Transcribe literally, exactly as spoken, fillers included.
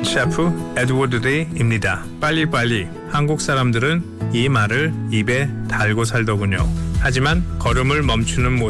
셰프 에드워드 데이입니다. 빨리빨리. 한국 사람들은 이 말을 입에 달고 살더군요. 하지만 걸음을 멈추는 모습